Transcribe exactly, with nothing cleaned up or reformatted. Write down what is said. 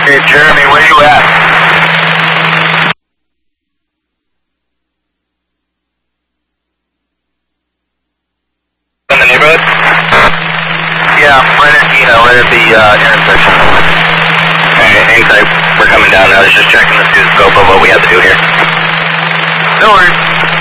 Hey, Jeremy, where you at? In the neighborhood? Yeah, right at, you know, right at the uh, intersection. Alright, hang tight. We're coming down now. I was just checking the scope of what we have to do here. No worries.